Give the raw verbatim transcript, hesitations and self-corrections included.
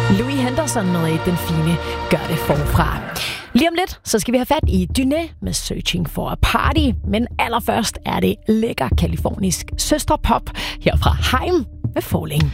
Louis Henderson med den fine Gør det forfra. Lige om lidt, så skal vi have fat i Dyné med Searching for a Party. Men allerførst er det lækker kalifornisk søsterpop her fra Haim med Falling.